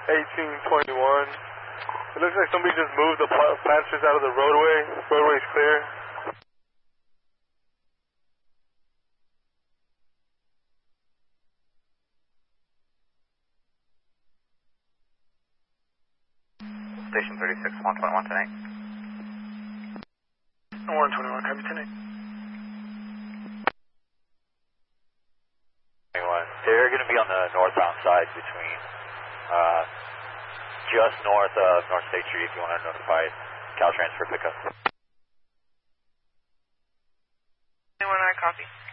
1821. It looks like somebody just moved the planters out of the roadway. Roadway's clear. Station 36, 121 tonight. 121, copy tonight. They're going to be on the northbound side between just north of North State Street if you want to notify Caltrans for pickup. Anyone I copy?